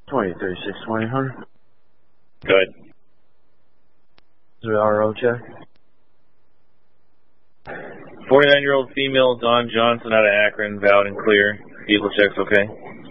23-620, Hunter. Good. Is it RO check? 49-year-old female, Dawn Johnson out of Akron, valid and clear. Vehicle checks okay.